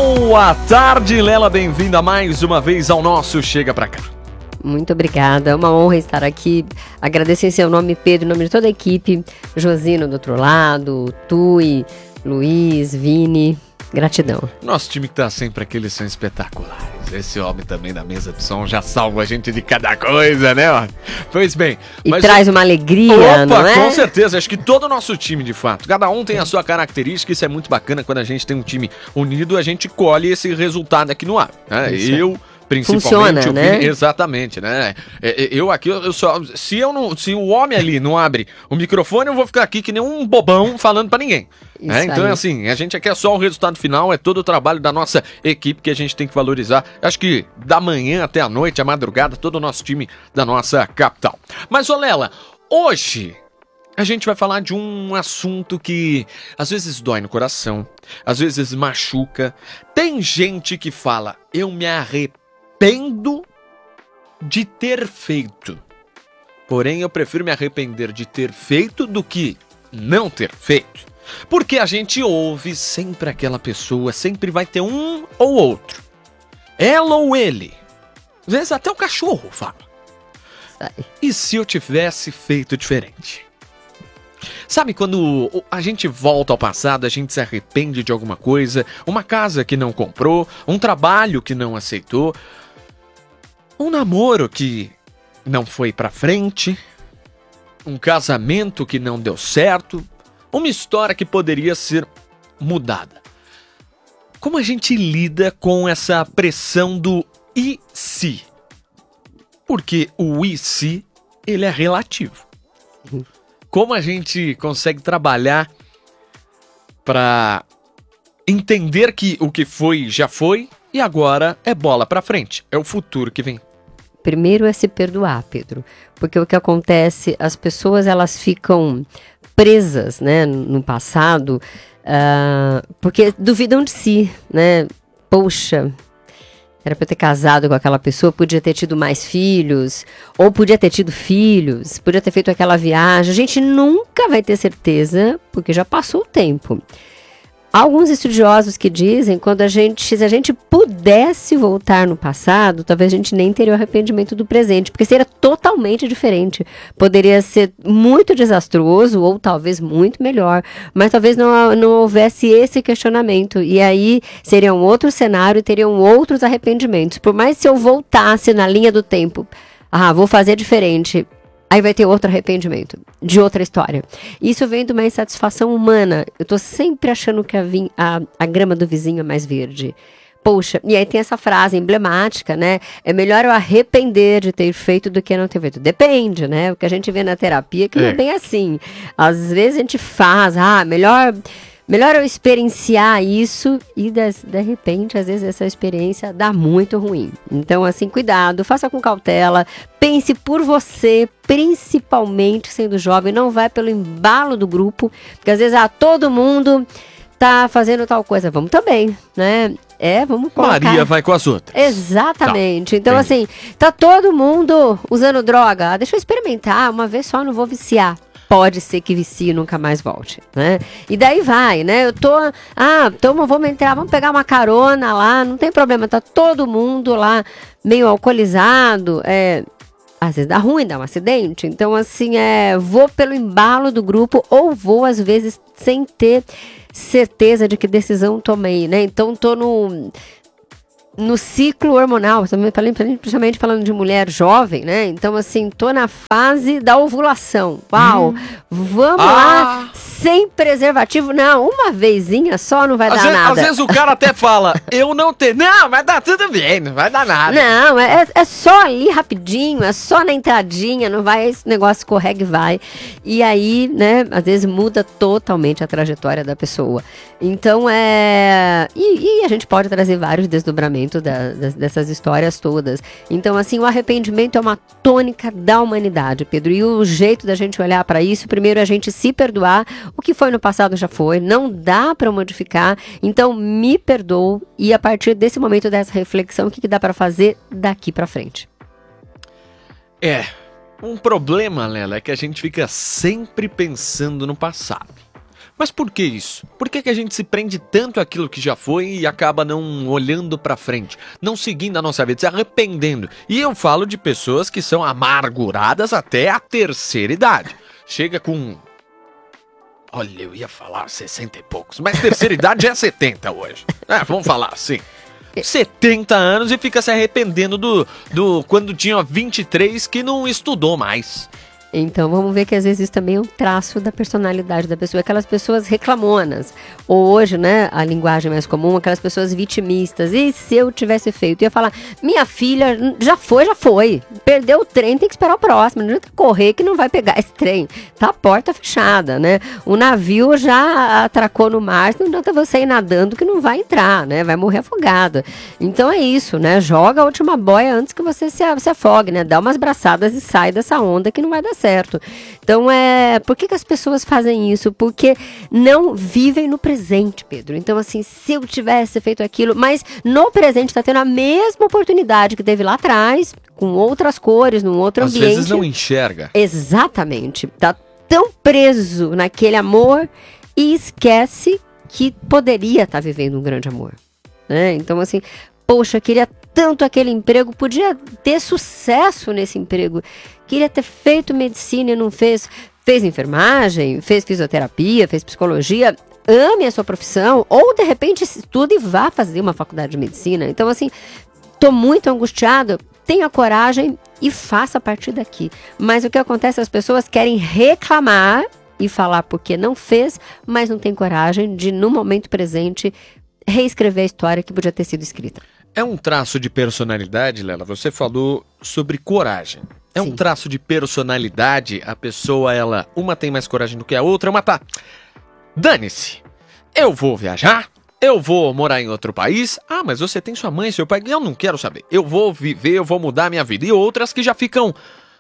Boa tarde, Lela, bem-vinda mais uma vez ao nosso Chega Pra Cá. Muito obrigada, é uma honra estar aqui. Agradecer em seu nome, Pedro, em nome de toda a equipe, Josino do outro lado, Tui, Luiz, Vini, gratidão. Nosso time que tá sempre aqui, eles são espetaculares. Esse homem também da mesa de som já salva a gente de cada coisa, né? Pois bem. E traz uma alegria, opa, não é? Com certeza, acho que todo o nosso time, de fato. Cada um tem a sua característica, isso é muito bacana. Quando a gente tem um time unido, a gente colhe esse resultado aqui no ar. Né? Principalmente funciona, né? Exatamente, né? Eu aqui, eu só. Se o homem ali não abre o microfone, eu vou ficar aqui que nem um bobão falando pra ninguém. Né? Então, assim, a gente aqui é só o resultado final, é todo o trabalho da nossa equipe que a gente tem que valorizar. Acho que da manhã até a noite, a madrugada, todo o nosso time da nossa capital. Mas, ô Lela, hoje a gente vai falar de um assunto que às vezes dói no coração, às vezes machuca. Tem gente que fala, eu me arrependo de ter feito. Porém, eu prefiro me arrepender de ter feito do que não ter feito. Porque a gente ouve sempre aquela pessoa, sempre vai ter um ou outro. Ela ou ele. Às vezes até o cachorro fala. E se eu tivesse feito diferente? Sabe quando a gente volta ao passado, a gente se arrepende de alguma coisa, uma casa que não comprou, um trabalho que não aceitou, um namoro que não foi pra frente, um casamento que não deu certo, uma história que poderia ser mudada. Como a gente lida com essa pressão do e se? Porque o e se, ele é relativo. Como a gente consegue trabalhar para entender que o que foi já foi e agora é bola para frente, é o futuro que vem. Primeiro é se perdoar, Pedro, porque o que acontece, as pessoas elas ficam presas, né, no passado, porque duvidam de si, né? Poxa, era pra eu ter casado com aquela pessoa, podia ter tido mais filhos, ou podia ter tido filhos, podia ter feito aquela viagem. A gente nunca vai ter certeza, porque já passou o tempo. Há alguns estudiosos que dizem que se a gente pudesse voltar no passado, talvez a gente nem teria o arrependimento do presente, porque seria totalmente diferente. Poderia ser muito desastroso ou talvez muito melhor, mas talvez não houvesse esse questionamento. E aí seria um outro cenário e teriam outros arrependimentos. Por mais se eu voltasse na linha do tempo, vou fazer diferente, aí vai ter outro arrependimento, de outra história. Isso vem de uma insatisfação humana. Eu tô sempre achando que a grama do vizinho é mais verde. Poxa, e aí tem essa frase emblemática, né? É melhor eu arrepender de ter feito do que não ter feito. Depende, né? O que a gente vê na terapia que não é bem assim. Às vezes a gente faz, melhor eu experienciar isso e de repente, às vezes essa experiência dá muito ruim. Então, assim, cuidado, faça com cautela, pense por você, principalmente sendo jovem, não vai pelo embalo do grupo, porque às vezes todo mundo tá fazendo tal coisa, vamos também, né? Vamos colocar. Maria vai com as outras. Exatamente. Tá. Então, assim, tá todo mundo usando droga, deixa eu experimentar, uma vez só, não vou viciar. Pode ser que vicie e nunca mais volte, né? E daí vai, né? Vamos pegar uma carona lá, não tem problema, tá todo mundo lá meio alcoolizado, às vezes dá ruim, dá um acidente. Então, assim, vou pelo embalo do grupo ou vou, às vezes, sem ter certeza de que decisão tomei, né? Então, tô no ciclo hormonal, principalmente falando de mulher jovem, né? Então, assim, tô na fase da ovulação. Uau! Vamos lá, sem preservativo. Não, uma vezinha só não vai dar nada. Às vezes o cara até fala, eu não tenho. Não, mas dá tudo bem, não vai dar nada. Não, é só ali rapidinho, é só na entradinha, não vai, esse negócio escorrega e vai. E aí, né, às vezes muda totalmente a trajetória da pessoa. Então, E a gente pode trazer vários desdobramentos dessas histórias todas. Então, assim, o arrependimento é uma tônica da humanidade, Pedro. E o jeito da gente olhar para isso, primeiro, é a gente se perdoar. O que foi no passado já foi, não dá para modificar. Então, me perdoo e a partir desse momento, dessa reflexão, o que dá para fazer daqui para frente? Um problema, Lela, é que a gente fica sempre pensando no passado. Mas por que isso? Por que a gente se prende tanto àquilo que já foi e acaba não olhando pra frente, não seguindo a nossa vida, se arrependendo? E eu falo de pessoas que são amarguradas até a terceira idade. Chega com... Olha, eu ia falar 60 e poucos, mas terceira idade é 70 hoje. Vamos falar assim. 70 anos e fica se arrependendo do quando tinha 23 que não estudou mais. Então vamos ver que às vezes isso também é um traço da personalidade da pessoa. Aquelas pessoas reclamonas. Ou hoje, né, a linguagem mais comum, aquelas pessoas vitimistas. E se eu tivesse feito? Eu ia falar, minha filha, já foi. Perdeu o trem, tem que esperar o próximo. Não adianta correr que não vai pegar esse trem. Tá a porta fechada, né? O navio já atracou no mar, não adianta você ir nadando que não vai entrar, né? Vai morrer afogado. Então é isso, né? Joga a última boia antes que você se afogue, né? Dá umas braçadas e sai dessa onda que não vai dar certo. Então, por que as pessoas fazem isso? Porque não vivem no presente, Pedro. Então, assim, se eu tivesse feito aquilo, mas no presente está tendo a mesma oportunidade que teve lá atrás, com outras cores, num outro ambiente. Às vezes não enxerga. Exatamente. Tá tão preso naquele amor e esquece que poderia estar vivendo um grande amor, né? Então, assim, poxa, queria tanto aquele emprego, podia ter sucesso nesse emprego, queria ter feito medicina e não fez. Fez enfermagem, fez fisioterapia, fez psicologia, ame a sua profissão, ou de repente estude e vá fazer uma faculdade de medicina. Então, assim, tô muito angustiado, tenha coragem e faça a partir daqui. Mas o que acontece, as pessoas querem reclamar e falar porque não fez, mas não tem coragem de, no momento presente, reescrever a história que podia ter sido escrita. É um traço de personalidade, Lela, você falou sobre coragem. É um traço de personalidade, a pessoa, uma tem mais coragem do que a outra, uma tá... Dane-se, eu vou viajar, eu vou morar em outro país, mas você tem sua mãe, seu pai, eu não quero saber, eu vou viver, eu vou mudar a minha vida. E outras que já ficam...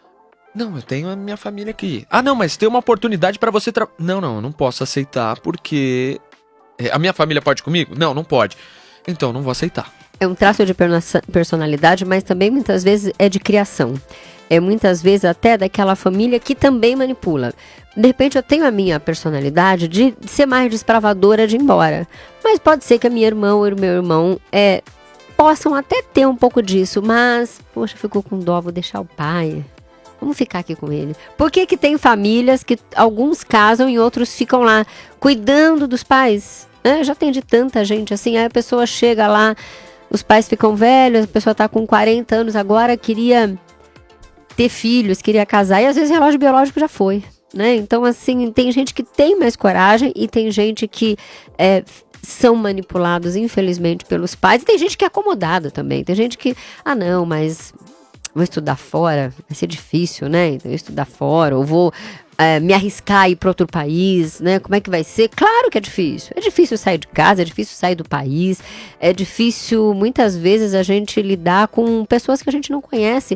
Não, eu tenho a minha família aqui. Não, mas tem uma oportunidade pra você... Não, eu não posso aceitar porque... A minha família pode comigo? Não pode. Então, não vou aceitar. É um traço de personalidade, mas também muitas vezes é de criação. É muitas vezes até daquela família que também manipula. De repente eu tenho a minha personalidade de ser mais desbravadora, de ir embora. Mas pode ser que a minha irmã ou o meu irmão possam até ter um pouco disso. Mas, poxa, ficou com dó, vou deixar o pai. Vamos ficar aqui com ele. Por que tem famílias que alguns casam e outros ficam lá cuidando dos pais? Já tem de tanta gente assim. Aí a pessoa chega lá, os pais ficam velhos, a pessoa tá com 40 anos agora, queria ter filhos, queria casar, e às vezes o relógio biológico já foi, né? Então, assim, tem gente que tem mais coragem e tem gente que são manipulados, infelizmente, pelos pais, e tem gente que é acomodado também. Tem gente que, não, mas vou estudar fora, vai ser difícil, né? Então, eu estudar fora, ou vou me arriscar a ir para outro país, né? Como é que vai ser? Claro que é difícil. É difícil sair de casa, é difícil sair do país, é difícil, muitas vezes, a gente lidar com pessoas que a gente não conhece.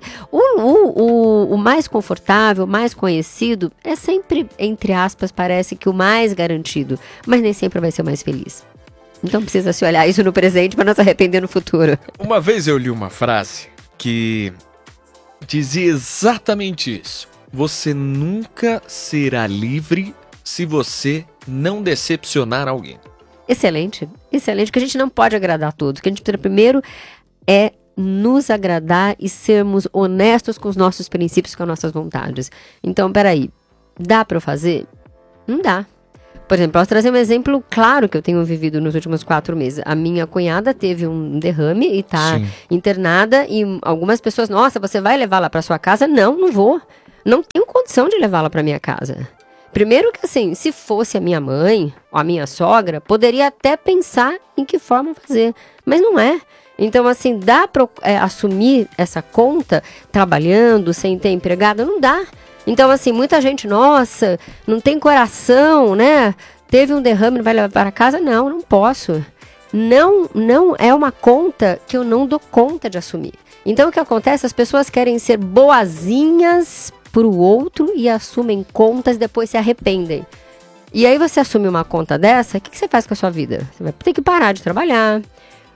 O mais confortável, o mais conhecido, é sempre, entre aspas, parece que o mais garantido, mas nem sempre vai ser o mais feliz. Então precisa se olhar isso no presente para não se arrepender no futuro. Uma vez eu li uma frase que dizia exatamente isso. Você nunca será livre se você não decepcionar alguém. Excelente, excelente, que a gente não pode agradar a todos. O que a gente precisa primeiro é nos agradar e sermos honestos com os nossos princípios, com as nossas vontades. Então, peraí, dá para eu fazer? Não dá. Por exemplo, posso trazer um exemplo claro que eu tenho vivido nos últimos 4 meses. A minha cunhada teve um derrame e tá internada, e algumas pessoas, nossa, você vai levá-la para sua casa? Não vou. Não tenho condição de levá-la para minha casa. Primeiro que, assim, se fosse a minha mãe ou a minha sogra, poderia até pensar em que forma fazer, mas não é. Então, assim, dá para assumir essa conta trabalhando, sem ter empregada? Não dá. Então, assim, muita gente, nossa, não tem coração, né? Teve um derrame, não vai levar para casa? Não posso. Não é uma conta que eu não dou conta de assumir. Então, o que acontece? As pessoas querem ser boazinhas para o outro e assumem contas e depois se arrependem. E aí você assume uma conta dessa, o que você faz com a sua vida? Você vai ter que parar de trabalhar,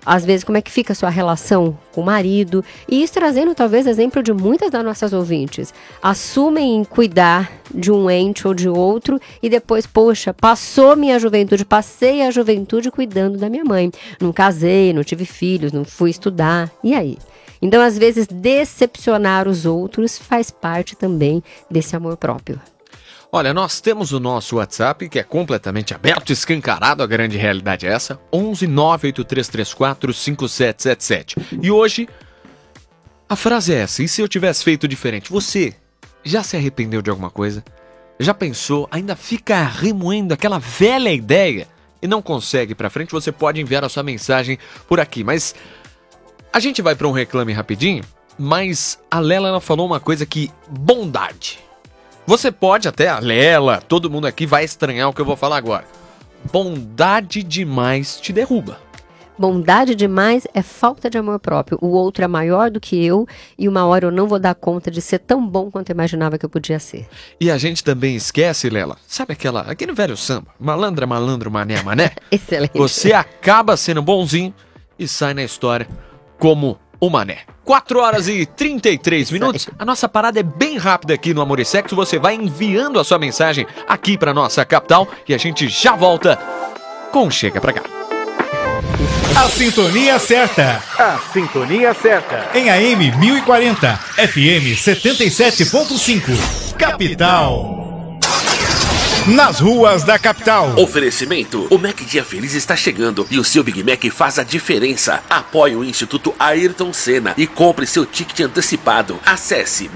às vezes, como é que fica a sua relação com o marido. E isso trazendo, talvez, exemplo de muitas das nossas ouvintes. Assumem cuidar de um ente ou de outro e depois, poxa, passou minha juventude, passei a juventude cuidando da minha mãe. Não casei, não tive filhos, não fui estudar. E aí? Então, às vezes, decepcionar os outros faz parte também desse amor próprio. Olha, nós temos o nosso WhatsApp, que é completamente aberto, escancarado, a grande realidade é essa, 11 98334 5777. E hoje, a frase é essa: e se eu tivesse feito diferente? Você já se arrependeu de alguma coisa? Já pensou? Ainda fica remoendo aquela velha ideia e não consegue ir pra frente? Você pode enviar a sua mensagem por aqui, mas a gente vai para um reclame rapidinho, mas a Lela ela falou uma coisa que, bondade. Você pode até, a Lela, todo mundo aqui vai estranhar o que eu vou falar agora. Bondade demais te derruba. Bondade demais é falta de amor próprio. O outro é maior do que eu e uma hora eu não vou dar conta de ser tão bom quanto eu imaginava que eu podia ser. E a gente também esquece, Lela, sabe aquele velho samba? Malandra, malandro, mané, mané? Excelente. Você acaba sendo bonzinho e sai na história como o mané. 4 horas e 33 minutos. A nossa parada é bem rápida aqui no Amor e Sexo. Você vai enviando a sua mensagem aqui para nossa capital e a gente já volta com Chega Pra Cá. A sintonia certa. A sintonia certa. Em AM 1040, FM 77.5. Capital. Nas ruas da capital. Oferecimento: o Mac Dia Feliz está chegando e o seu Big Mac faz a diferença. Apoie o Instituto Ayrton Senna e compre seu ticket antecipado. Acesse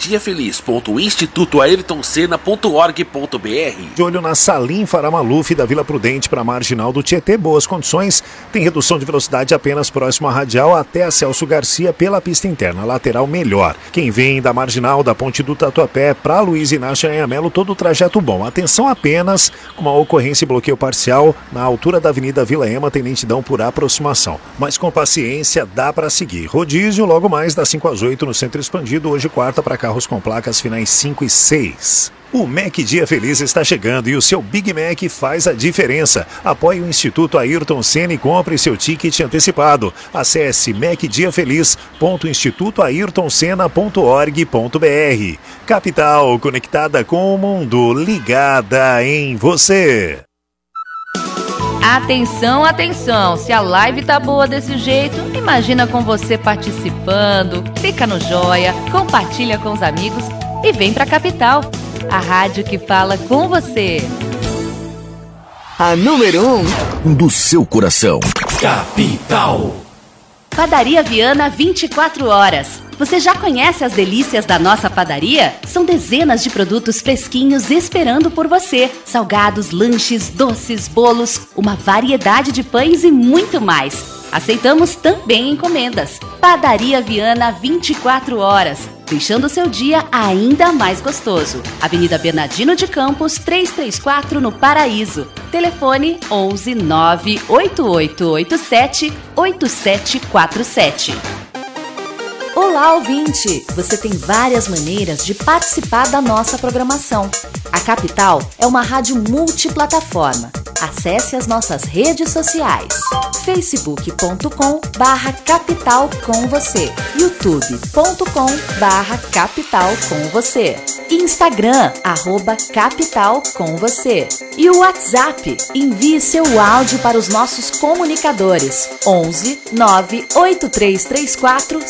macdiafeliz.institutoayrtonsenna.org.br. De olho na Salim Faramaluf da Vila Prudente para a Marginal do Tietê. Boas condições. Tem redução de velocidade apenas próximo à Radial até a Celso Garcia pela pista interna. Lateral melhor. Quem vem da Marginal da Ponte do Tatuapé para Luiz Inácio Anhamelo, todo o trajeto bom. Atenção apenas com uma ocorrência e bloqueio parcial na altura da Avenida Vila Ema, tem lentidão por aproximação. Mas com paciência dá para seguir. Rodízio logo mais das 5 às 8 no Centro Expandido, hoje quarta para carros com placas finais 5 e 6. O Mac Dia Feliz está chegando e o seu Big Mac faz a diferença. Apoie o Instituto Ayrton Senna e compre seu ticket antecipado. Acesse macdiafeliz.institutoayrtonsenna.org.br. Capital, conectada com o mundo, ligada em você. Atenção, atenção, se a live tá boa desse jeito, imagina com você participando. Clica no joia, compartilha com os amigos e vem pra Capital, a rádio que fala com você. A número 1 do seu coração. Capital. Padaria Viana 24 horas. Você já conhece as delícias da nossa padaria? São dezenas de produtos fresquinhos esperando por você. Salgados, lanches, doces, bolos, uma variedade de pães e muito mais. Aceitamos também encomendas. Padaria Viana 24 horas, deixando seu dia ainda mais gostoso. Avenida Bernardino de Campos, 334 no Paraíso. Telefone 11 98887 8747. Olá, ouvinte! Você tem várias maneiras de participar da nossa programação. A Capital é uma rádio multiplataforma. Acesse as nossas redes sociais: facebook.com/capital com você, youtube.com/capital com você, Instagram @capital com você e o WhatsApp. Envie seu áudio para os nossos comunicadores 11 98334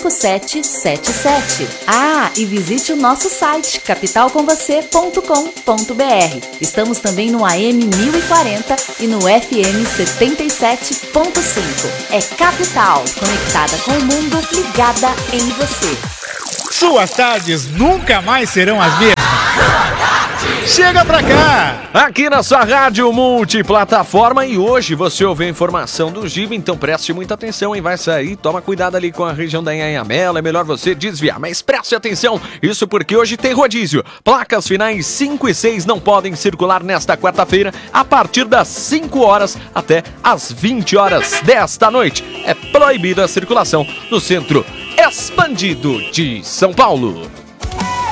5777. E visite o nosso site capitalcomvocê.com.br. Estamos também no AM 1040 e no FM 77.5. É Capital, conectada com o mundo, ligada em você. Suas tardes nunca mais serão as mesmas. Chega pra cá! Aqui na sua rádio multiplataforma, e hoje você ouve a informação do Giba, então preste muita atenção, hein? Vai sair, toma cuidado ali com a região da Anhamelo, é melhor você desviar, mas preste atenção, isso porque hoje tem rodízio. Placas finais 5 e 6 não podem circular nesta quarta-feira a partir das 5 horas até as 20 horas desta noite. É proibida a circulação no Centro Expandido de São Paulo.